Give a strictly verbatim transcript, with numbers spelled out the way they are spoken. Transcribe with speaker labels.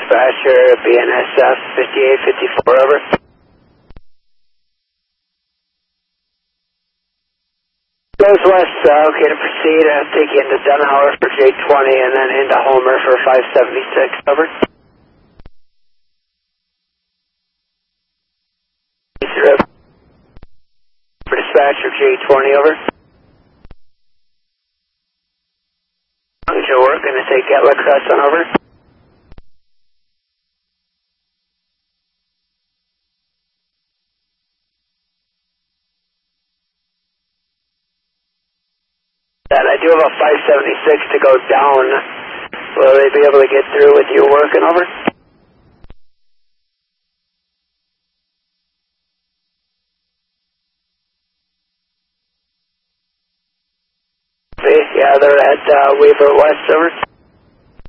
Speaker 1: dispatcher, B N S F fifty-eight fifty-four, over. Goes west, uh, okay to proceed. I'll take you into Dunhauer for J twenty and then into Homer for five seventy-six, over. For dispatcher, J twenty, over. How's your work? Going to take Gatwick Crest on, over. And I do have a five seventy-six to go down. Will they be able to get through with you working, over? See, yeah, they're at uh, Weaver West, over.